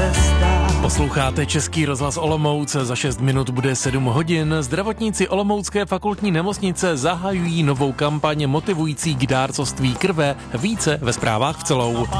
Posloucháte Český rozhlas Olomouc, za 6 minut bude 7 hodin. Zdravotníci Olomoucké fakultní nemocnice zahajují novou kampaň motivující k dárcovství krve, více ve zprávách v celou.